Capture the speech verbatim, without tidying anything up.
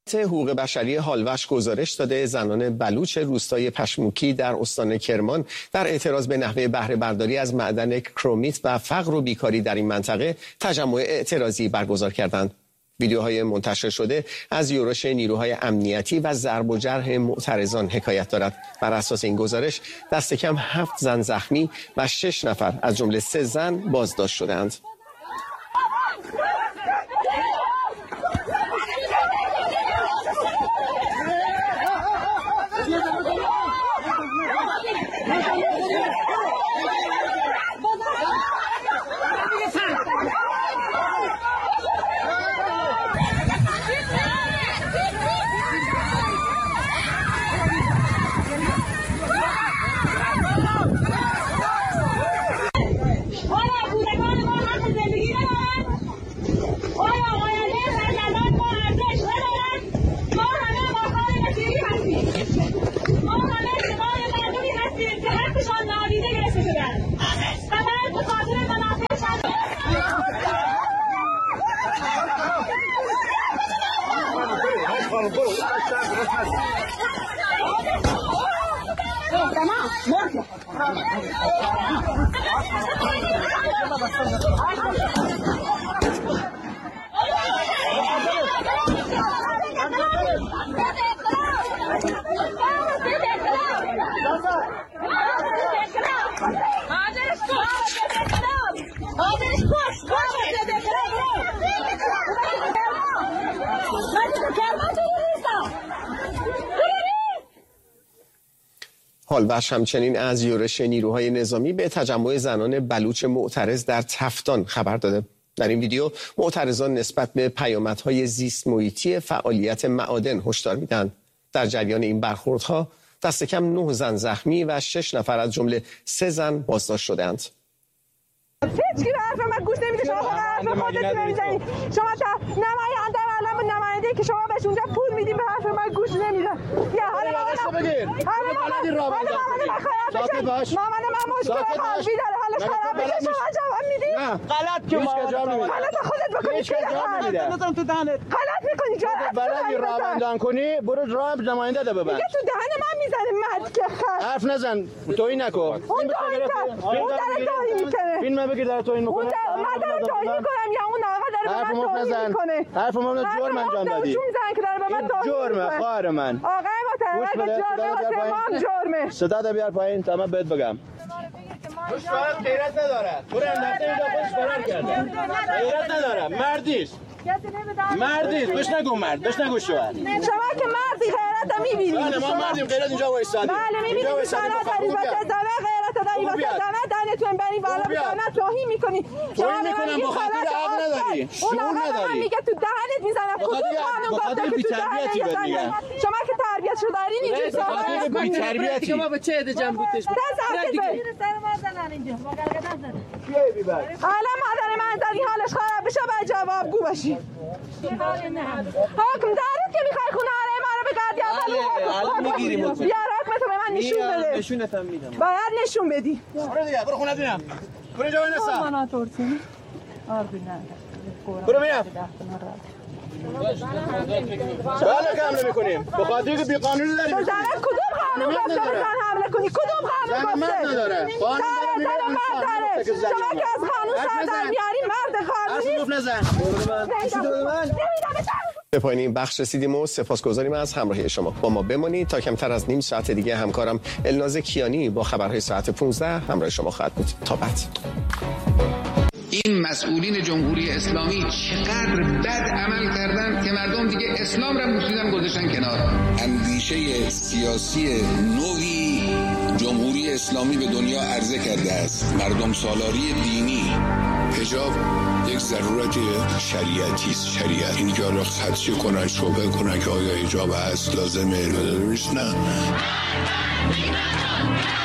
حقوق بشری هالوش گزارش داده زنان بلوچ روستای پشموکی در استان کرمان در اعتراض به نحوه بهره برداری از معدن کرومیت و فقر و بیکاری در این منطقه تجمع اعتراضی برگزار کردند. ویدیوهای منتشر شده از یورش نیروهای امنیتی و ضرب و جرح معترضان حکایت دارد. بر اساس این گزارش دست کم هفت زن زخمی و شش نفر از جمله سه زن بازداشت شدند. هالوش همچنین از یورش نیروهای نظامی به تجمع زنان بلوچ معترض در تفتان خبر داده. در این ویدیو معترضان نسبت به پیامدهای زیست محیطی فعالیت معادن هشدار میدن. در جریان این برخوردها دست کم نه زن زخمی و شش نفر از جمله سه زن بازداشت شدند. هیچ کی به حرف من گوش نمیده. شما فقط حرف خودتون نمیزنید. شما تا نماینده علم نماینده که شما بهش اونجا پول میدین به حرف من گوش نمیدن. یا حالا ما بگیر. حالا بلدی راه بنداز. ساکت باش. مامان من مشکل قلبی داره. حالا خراب میشه شما جواب میدید. نه غلط که ما جواب نمیدید. غلط خودت بکنی که جواب نمیده. نزن تو دهنت. غلط میکنی جواب. بلدی راه بندان کنی برو راه نماینده ده ببند. میگه تو دهن من میزنه مرد که خر. حرف نزن. تویی نکن. اون داره تویی میکنه. فیلم بگیر داره تویی میکنه. من دارم تویی میکنم یا اون آقا داره به من تویی میکنه. حرف ما جرم انجام دادی. شو میزنن که داره به من تویی جرمه خواهر من. آقا محترم اگه جرمه واسه ما جرمه. صدا ده بیار پایین تا من بهت بگم. خوش فرار غیرت نداره. تو رو انداخته اینجا خوش فرار کرده. غیرت نداره. مردیست. مردی بهش نگو مرد بهش نگو شوهر. شما که مردی غیرت می‌بینید. بله ما مردیم غیرت اینجا وایسادیم. بله می‌بینید شما دارید واسه زنه غیرت دارید واسه زنه دانتون برین بالا زنه توهین می‌کنید. توهین می‌کنم به خاطر عقل نداری. شعور نداری. میگه تو دهنت میزنم. کدوم قانون گفته که تو دهنت میزنی؟ شما که تربیت شده دارین اینجوری صحبت بی تربیتی شما به چه ادجام بودش؟ سر ما زنن اینجا. حالا مادر من زنی حالش خراب بشه بعد جوابگو باشی. حکم دارید که میخوای خونه آره ما رو بگردی اول میگیریم بیار حکمتو به من نشون بده. نشونتم میدم. باید نشون بدی. برو دیگه برو خونه بینم. برو اینجا بنسا. من ترسیم. آربی نه. برو بینم. بله که حمله میکنیم. به خاطر که بی قانونی داریم. زنه کدوم قانون گفته بزن حمله کنی؟ کدوم قانون گفته؟ زن نداره. قانون داره. شما که از قانون سر در میاری مرد قانونی. حرف نزن. برو من. به پایان این بخش رسیدیم و سپاسگزاریم از همراهی شما. با ما بمانید تا کمتر از نیم ساعت دیگه همکارم الناز کیانی با خبرهای ساعت پانزده همراه شما خواهد بود. تا بعد. این مسئولین جمهوری اسلامی چقدر بد عمل کردن که مردم دیگه اسلام را مسلمان گذاشتن کنار. اندیشه سیاسی نوی جمهوری اسلامی به دنیا عرضه کرده است. مردم سالاری دینی. حجاب یک ضرورت شریعتی است. شریعت این که حالا خدشه کنن شبه کنن که آیا حجاب هست لازمه نه